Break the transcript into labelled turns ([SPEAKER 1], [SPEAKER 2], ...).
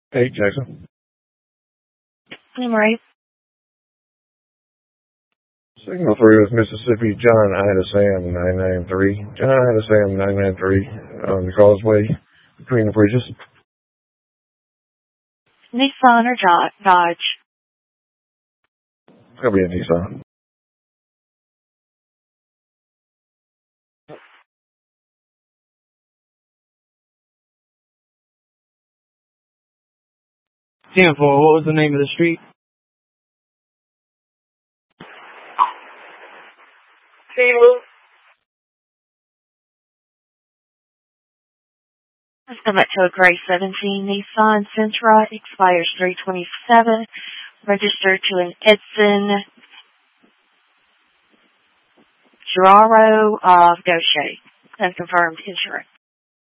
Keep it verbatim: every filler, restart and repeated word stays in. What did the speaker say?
[SPEAKER 1] Hey, Jackson.
[SPEAKER 2] Memory.
[SPEAKER 1] Signal three with Mississippi, John Ida Sam nine nine three. John Ida Sam nine nine three on the causeway between the bridges.
[SPEAKER 2] Nissan or Dodge?
[SPEAKER 1] It's going to be a Nissan.
[SPEAKER 3] ten four, what was the name of the street?
[SPEAKER 2] Timu. Let's go back to a gray seventeen Nissan Sentra. Expires three twenty-seven. Registered to an Edson Giraro of Gaucher. Unconfirmed insurance.